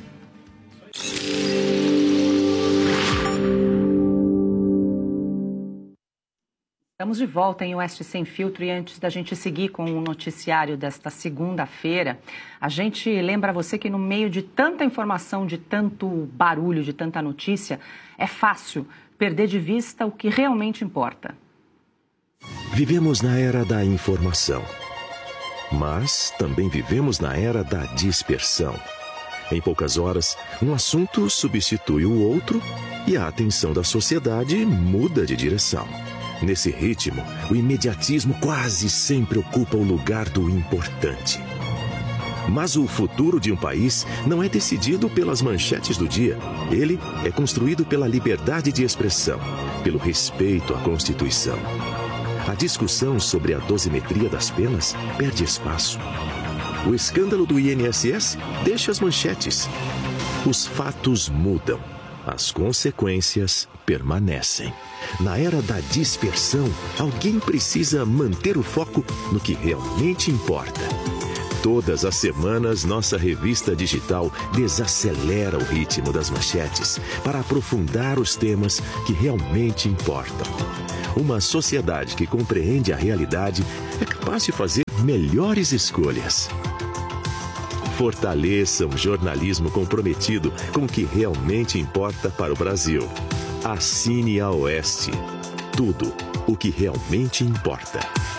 Estamos de volta em Oeste Sem Filtro e antes da gente seguir com o noticiário desta segunda-feira, a gente lembra você que no meio de tanta informação, de tanto barulho, de tanta notícia, é fácil perder de vista o que realmente importa. Vivemos na era da informação, mas também vivemos na era da dispersão. Em poucas horas, um assunto substitui o outro e a atenção da sociedade muda de direção. Nesse ritmo, o imediatismo quase sempre ocupa o lugar do importante. Mas o futuro de um país não é decidido pelas manchetes do dia. Ele é construído pela liberdade de expressão, pelo respeito à Constituição. A discussão sobre a dosimetria das penas perde espaço. O escândalo do I N S S deixa as manchetes. Os fatos mudam. As consequências permanecem. Na era da dispersão, alguém precisa manter o foco no que realmente importa. Todas as semanas, nossa revista digital desacelera o ritmo das manchetes para aprofundar os temas que realmente importam. Uma sociedade que compreende a realidade é capaz de fazer melhores escolhas. Fortaleça um jornalismo comprometido com o que realmente importa para o Brasil. Assine a Oeste. Tudo o que realmente importa.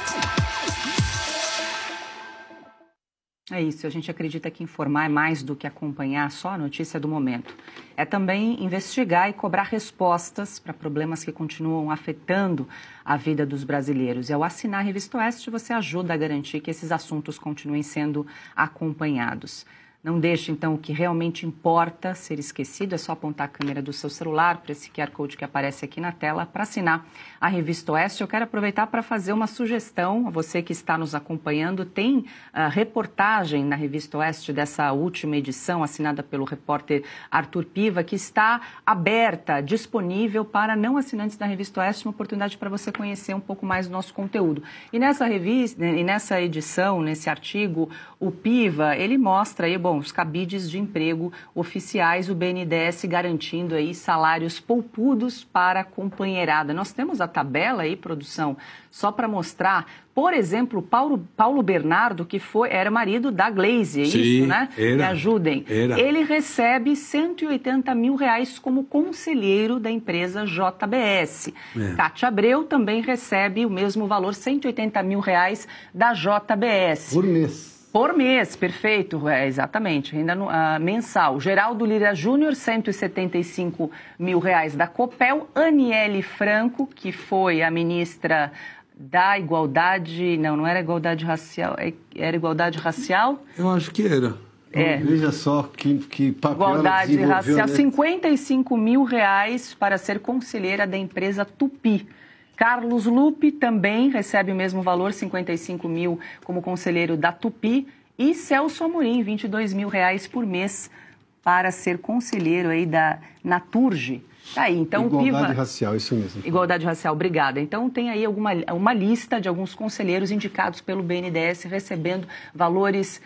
É isso, a gente acredita que informar é mais do que acompanhar só a notícia do momento. É também investigar e cobrar respostas para problemas que continuam afetando a vida dos brasileiros. E ao assinar a Revista Oeste, você ajuda a garantir que esses assuntos continuem sendo acompanhados. Não deixe, então, o que realmente importa ser esquecido. É só apontar a câmera do seu celular para esse Q R Code que aparece aqui na tela para assinar a Revista Oeste. Eu quero aproveitar para fazer uma sugestão. Você que está nos acompanhando, tem uh, reportagem na Revista Oeste dessa última edição, assinada pelo repórter Arthur Piva, que está aberta, disponível para não assinantes da Revista Oeste, uma oportunidade para você conhecer um pouco mais do nosso conteúdo. E nessa revista, e nessa edição, nesse artigo, o Piva, ele mostra aí, bom, os cabides de emprego oficiais, o B N D E S garantindo aí salários poupudos para a companheirada. Nós temos a tabela aí, produção, só para mostrar, por exemplo, Paulo, Paulo Bernardo, que foi, era marido da Glaze, é Sim, isso, né? Era, Me ajudem. Era. Ele recebe cento e oitenta mil reais como conselheiro da empresa J B S. É. Cátia Abreu também recebe o mesmo valor, cento e oitenta mil reais da J B S. Por mês. Por mês, perfeito, é, exatamente, renda no, uh, mensal. Geraldo Lira Júnior, cento e setenta e cinco mil reais da Copel. Aniele Franco, que foi a ministra da Igualdade, não, não era Igualdade Racial, era Igualdade Racial? Eu acho que era. É. Veja só que, que papel Igualdade Racial, né? cinquenta e cinco mil reais para ser conselheira da empresa Tupi. Carlos Lupe também recebe o mesmo valor, cinquenta e cinco mil como conselheiro da Tupi. E Celso Amorim, vinte e dois mil reais por mês para ser conselheiro aí da Naturge. Tá aí, então, Igualdade Piva... racial, isso mesmo. Igualdade racial, obrigada. Então, tem aí alguma, uma lista de alguns conselheiros indicados pelo B N D E S recebendo valores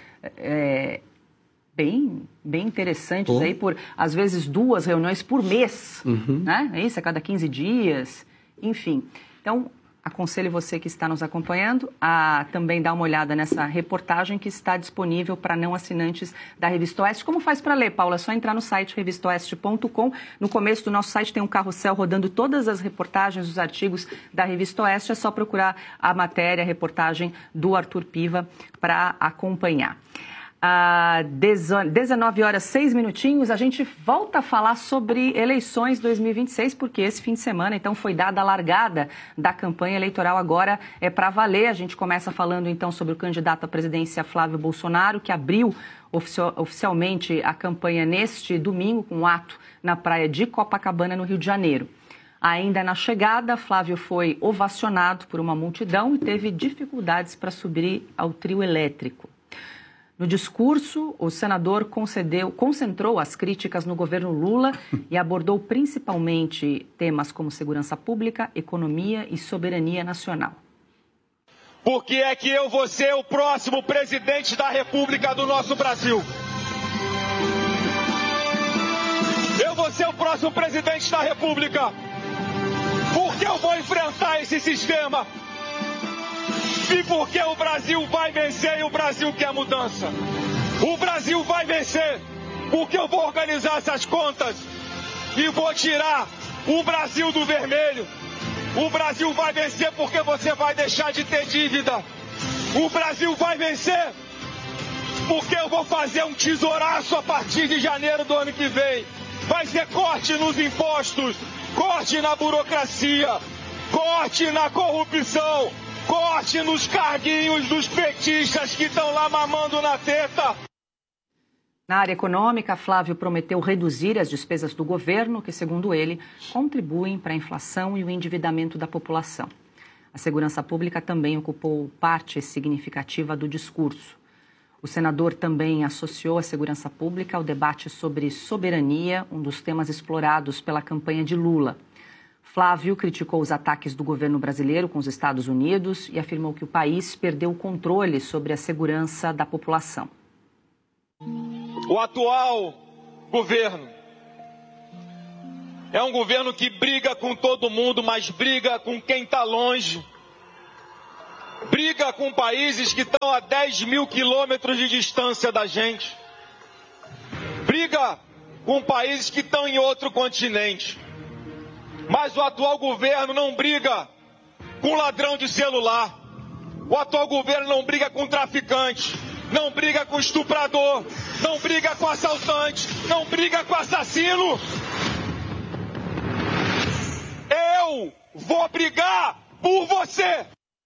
é, bem, bem interessantes oh. aí por, às vezes, duas reuniões por mês, uhum. né? É isso, a cada quinze dias... Enfim, então, aconselho você que está nos acompanhando a também dar uma olhada nessa reportagem que está disponível para não assinantes da Revista Oeste. Como faz para ler, Paula? É só entrar no site revista oeste ponto com. No começo do nosso site tem um carrossel rodando todas as reportagens, os artigos da Revista Oeste. É só procurar a matéria, a reportagem do Arthur Piva para acompanhar. Às dezenove horas, seis minutinhos, a gente volta a falar sobre eleições dois mil e vinte e seis, porque esse fim de semana, então, foi dada a largada da campanha eleitoral, agora é para valer. A gente começa falando, então, sobre o candidato à presidência Flávio Bolsonaro, que abriu oficio- oficialmente a campanha neste domingo, com um ato na praia de Copacabana, no Rio de Janeiro. Ainda na chegada, Flávio foi ovacionado por uma multidão e teve dificuldades para subir ao trio elétrico. No discurso, o senador concedeu, concentrou as críticas no governo Lula e abordou principalmente temas como segurança pública, economia e soberania nacional. Por que é que eu vou ser o próximo presidente da República do nosso Brasil? Eu vou ser o próximo presidente da República porque eu vou enfrentar esse sistema. E porque o Brasil vai vencer e o Brasil quer mudança. O Brasil vai vencer porque eu vou organizar essas contas e vou tirar o Brasil do vermelho. O Brasil vai vencer porque você vai deixar de ter dívida. O Brasil vai vencer porque eu vou fazer um tesouraço a partir de janeiro do ano que vem. Vai ser corte nos impostos, corte na burocracia, corte na corrupção, corte nos carguinhos dos petistas que estão lá mamando na teta. Na área econômica, Flávio prometeu reduzir as despesas do governo, que, segundo ele, contribuem para a inflação e o endividamento da população. A segurança pública também ocupou parte significativa do discurso. O senador também associou a segurança pública ao debate sobre soberania, um dos temas explorados pela campanha de Lula. Flávio criticou os ataques do governo brasileiro com os Estados Unidos e afirmou que o país perdeu o controle sobre a segurança da população. O atual governo é um governo que briga com todo mundo, mas briga com quem está longe. Briga com países que estão a dez mil quilômetros de distância da gente. Briga com países que estão em outro continente. Mas o atual governo não briga com ladrão de celular. O atual governo não briga com traficante. Não briga com estuprador. Não briga com assaltante. Não briga com assassino. Eu vou brigar por você.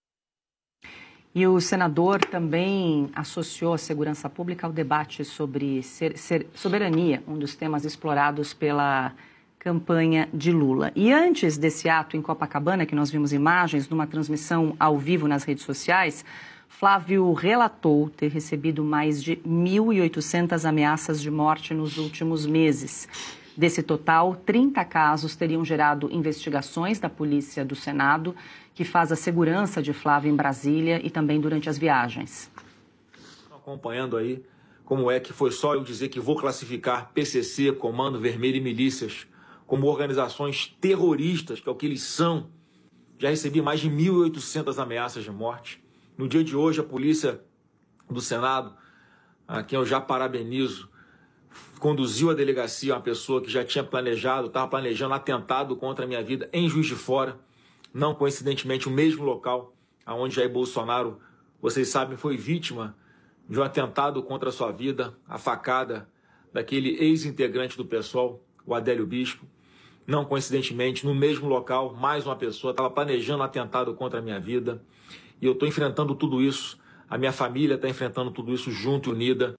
E o senador também associou a segurança pública ao debate sobre ser, ser, soberania, um dos temas explorados pela campanha de Lula. E antes desse ato em Copacabana, que nós vimos imagens numa transmissão ao vivo nas redes sociais, Flávio relatou ter recebido mais de mil e oitocentas ameaças de morte nos últimos meses. Desse total, trinta casos teriam gerado investigações da Polícia do Senado, que faz a segurança de Flávio em Brasília e também durante as viagens. Acompanhando aí como é que foi só eu dizer que vou classificar P C C, Comando Vermelho e milícias como organizações terroristas, que é o que eles são. Já recebi mais de mil e oitocentas ameaças de morte. No dia de hoje, a Polícia do Senado, a quem eu já parabenizo, conduziu à delegacia uma pessoa que já tinha planejado, estava planejando atentado contra a minha vida em Juiz de Fora. Não coincidentemente o mesmo local onde Jair Bolsonaro, vocês sabem, foi vítima de um atentado contra a sua vida, a facada daquele ex-integrante do PSOL, o Adélio Bispo. Não coincidentemente, no mesmo local, mais uma pessoa estava planejando um atentado contra a minha vida. E eu estou enfrentando tudo isso, a minha família está enfrentando tudo isso junto e unida.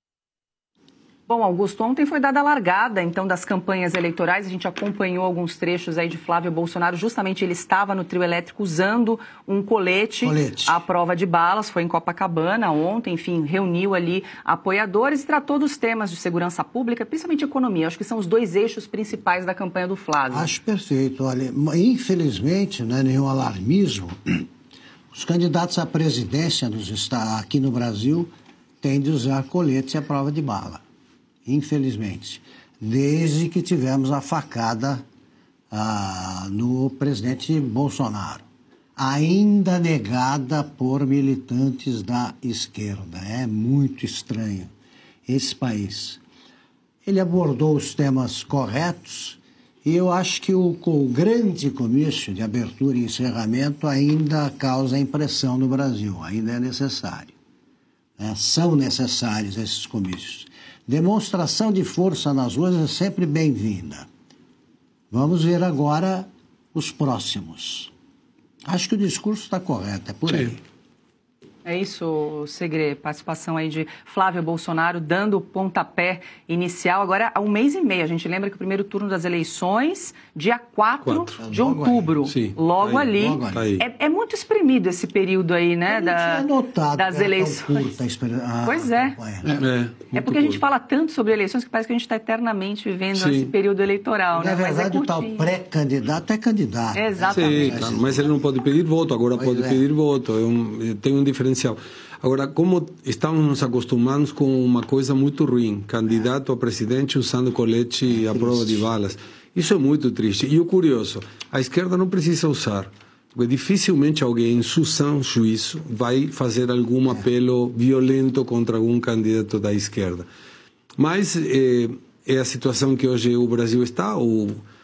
Bom, Augusto, ontem foi dada a largada, então, das campanhas eleitorais. A gente acompanhou alguns trechos aí de Flávio Bolsonaro. Justamente ele estava no trio elétrico usando um colete, colete. à prova de balas. Foi em Copacabana ontem, enfim, reuniu ali apoiadores e tratou dos temas de segurança pública, principalmente economia. Acho que são os dois eixos principais da campanha do Flávio. Acho perfeito. Olha, infelizmente, não é nenhum alarmismo, os candidatos à presidência nos está, aqui no Brasil têm de usar colete à prova de bala. Infelizmente, desde que tivemos a facada ah, no presidente Bolsonaro, ainda negada por militantes da esquerda. É muito estranho esse país. Ele abordou os temas corretos e eu acho que o, o grande comício de abertura e encerramento ainda causa impressão no Brasil, ainda é necessário. Né? São necessários esses comícios. Demonstração de força nas ruas é sempre bem-vinda. Vamos ver agora os próximos. Acho que o discurso está correto, é por aí. É isso, Segre, participação aí de Flávio Bolsonaro dando o pontapé inicial. Agora, há um mês e meio, a gente lembra que o primeiro turno das eleições, dia quatro de outubro, Sim, logo aí, ali. Logo ali. É, é muito exprimido esse período aí, né, Eu da, não tinha notado das eleições. Curta, ah, pois é. É, é porque a gente fala tanto sobre eleições que parece que a gente está eternamente vivendo Sim. esse período eleitoral. Na né? verdade, Mas é o tal pré-candidato é candidato. Exatamente. Sim, claro, mas ele não pode pedir voto, agora Pois pode é. pedir voto, é um, tem um diferencial. Agora, como estamos nos acostumando com uma coisa muito ruim, candidato a presidente usando colete à prova de balas, isso é muito triste. E o curioso, a esquerda não precisa usar, porque dificilmente alguém em seu sã juízo vai fazer algum apelo violento contra algum candidato da esquerda. Mas é, é a situação que hoje o Brasil está, o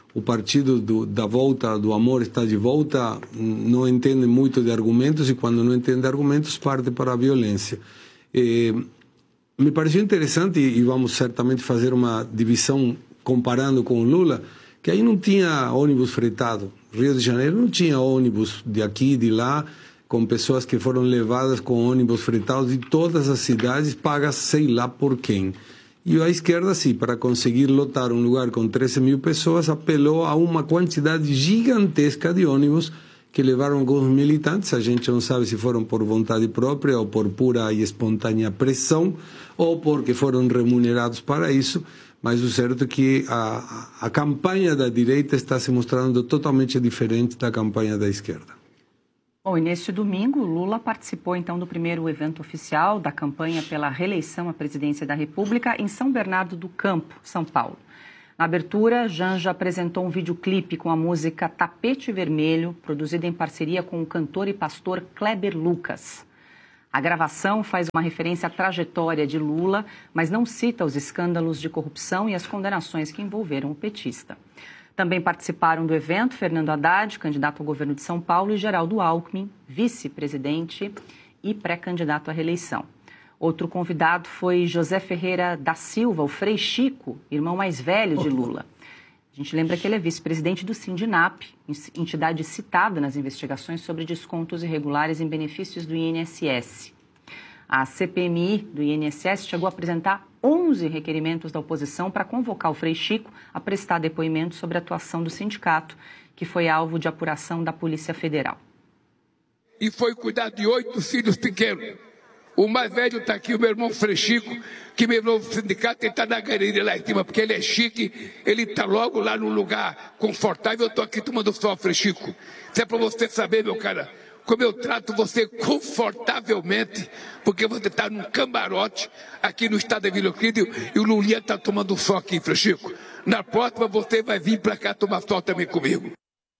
o partido do, da volta, do amor está de volta, não entende muito de argumentos e quando não entende argumentos parte para a violência. Eh, me pareceu interessante, e vamos certamente fazer uma divisão comparando com o Lula, que aí não tinha ônibus fretado. Rio de Janeiro não tinha ônibus de aqui e de lá, com pessoas que foram levadas com ônibus fretados de todas as cidades, pagas sei lá por quem. E a esquerda, sim, para conseguir lotar um lugar com treze mil pessoas, apelou a uma quantidade gigantesca de ônibus que levaram alguns militantes. A gente não sabe se foram por vontade própria ou por pura e espontânea pressão ou porque foram remunerados para isso. Mas o certo é que a, a campanha da direita está se mostrando totalmente diferente da campanha da esquerda. Bom, e neste domingo, Lula participou então do primeiro evento oficial da campanha pela reeleição à presidência da República em São Bernardo do Campo, São Paulo. Na abertura, Janja apresentou um videoclipe com a música Tapete Vermelho, produzida em parceria com o cantor e pastor Kleber Lucas. A gravação faz uma referência à trajetória de Lula, mas não cita os escândalos de corrupção e as condenações que envolveram o petista. Também participaram do evento Fernando Haddad, candidato ao governo de São Paulo, e Geraldo Alckmin, vice-presidente e pré-candidato à reeleição. Outro convidado foi José Ferreira da Silva, o Frei Chico, irmão mais velho de Lula. A gente lembra que ele é vice-presidente do Sindinap, entidade citada nas investigações sobre descontos irregulares em benefícios do I N S S. A C P M I do I N S S chegou a apresentar onze requerimentos da oposição para convocar o Frei Chico a prestar depoimento sobre a atuação do sindicato, que foi alvo de apuração da Polícia Federal. E foi cuidar de oito filhos pequenos. O mais velho está aqui, o meu irmão Frei Chico, que me levou para o sindicato, ele está na galeria lá em cima, porque ele é chique, ele está logo lá num lugar confortável, eu estou aqui tomando sol, Frei Chico. Isso é para você saber, meu cara, como eu trato você confortavelmente, porque você está num camarote aqui no estado da Vila Euclide e o Lulinha está tomando sol aqui, Frei Chico. Na próxima você vai vir para cá tomar sol também comigo.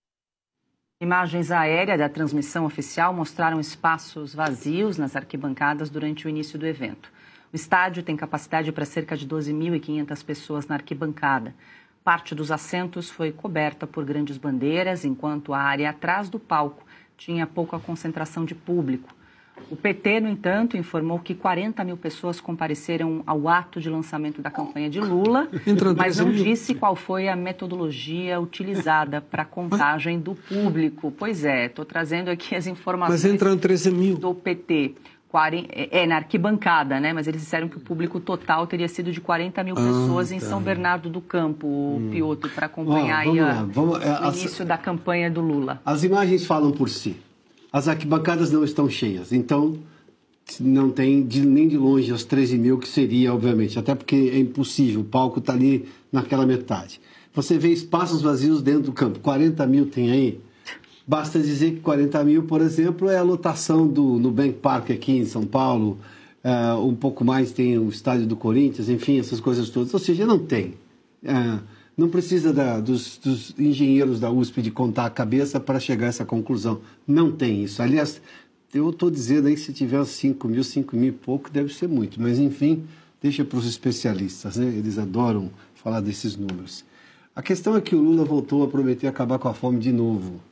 Imagens aéreas da transmissão oficial mostraram espaços vazios nas arquibancadas durante o início do evento. O estádio tem capacidade para cerca de doze mil e quinhentas pessoas na arquibancada. Parte dos assentos foi coberta por grandes bandeiras, enquanto a área atrás do palco tinha pouca concentração de público. O P T, no entanto, informou que quarenta mil pessoas compareceram ao ato de lançamento da campanha de Lula, mas não disse qual foi a metodologia utilizada para a contagem do público. Pois é, estou trazendo aqui as informações mas entram treze mil. Do P T. É, na arquibancada, né? Mas eles disseram que o público total teria sido de quarenta mil pessoas ah, em tá. São Bernardo do Campo, hum. Piotr, para acompanhar oh, aí a, vamos, é, o as, início da campanha do Lula. As imagens falam por si. As arquibancadas não estão cheias, então não tem de, nem de longe os treze mil que seria, obviamente, até porque é impossível, o palco está ali naquela metade. Você vê espaços vazios dentro do campo, quarenta mil tem aí. Basta dizer que quarenta mil, por exemplo, é a lotação do Nubank Park aqui em São Paulo, uh, um pouco mais tem o estádio do Corinthians, enfim, essas coisas todas. Ou seja, não tem. Uh, não precisa da, dos, dos engenheiros da U S P de contar a cabeça para chegar a essa conclusão. Não tem isso. Aliás, eu estou dizendo aí que se tiver cinco mil, cinco mil e pouco, deve ser muito. Mas, enfim, deixa para os especialistas, né? Eles adoram falar desses números. A questão é que o Lula voltou a prometer acabar com a fome de novo.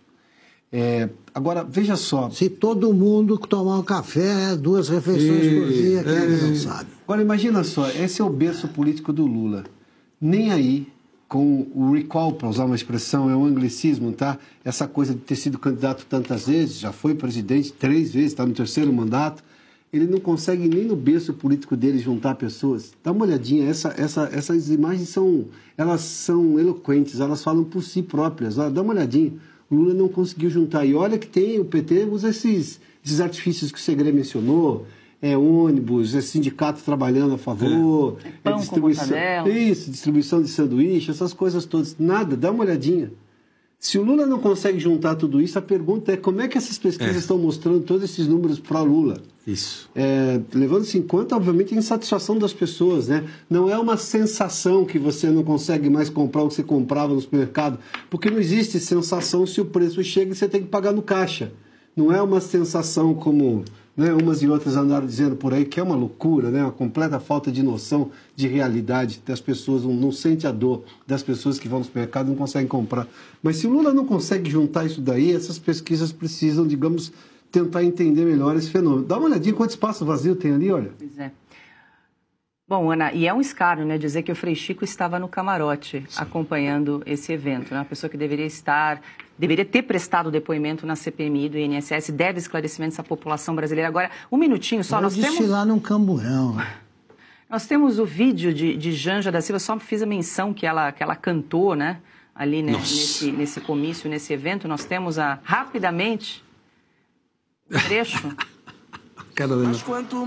É, agora, veja só. Se todo mundo tomar um café, duas refeições e, por dia, quem é, não sabe. Agora, imagina só, esse é o berço político do Lula. Nem aí, com o recall, para usar uma expressão, é um anglicismo, tá? Essa coisa de ter sido candidato tantas vezes, já foi presidente três vezes, está no terceiro mandato, ele não consegue nem no berço político dele juntar pessoas. Dá uma olhadinha, essa, essa, essas imagens são, elas são eloquentes, elas falam por si próprias. Olha, dá uma olhadinha. O Lula não conseguiu juntar. E olha que tem, o P T usa esses, esses artifícios que o Segre mencionou, é ônibus, é sindicato trabalhando a favor, é, é pão é distribuição, com isso, distribuição de sanduíche, essas coisas todas. Nada, dá uma olhadinha. Se o Lula não consegue juntar tudo isso, a pergunta é como é que essas pesquisas é. estão mostrando todos esses números para Lula? Isso. É, levando-se em conta, obviamente, a insatisfação das pessoas, né? Não é uma sensação que você não consegue mais comprar o que você comprava no supermercado, porque não existe sensação se o preço chega e você tem que pagar no caixa. Não é uma sensação como né? Umas e outras andaram dizendo por aí que é uma loucura, né? Uma completa falta de noção de realidade das pessoas, não, não sente a dor das pessoas que vão no supermercado e não conseguem comprar. Mas se o Lula não consegue juntar isso daí, essas pesquisas precisam, digamos, tentar entender melhor esse fenômeno. Dá uma olhadinha quanto espaço vazio tem ali, olha. Pois é. Bom, Ana, e é um escárnio, né, dizer que o Frei Chico estava no camarote Sim. acompanhando esse evento, né? Uma pessoa que deveria estar, deveria ter prestado depoimento na C P M I do I N S S, deve esclarecimentos à população brasileira. Agora, um minutinho só, Eu nós temos... lá num camburão. Nós temos o vídeo de, de Janja da Silva, só fiz a menção que ela, que ela cantou, né, ali né, nesse, nesse comício, nesse evento. Nós temos a, rapidamente, trecho. Mas quanto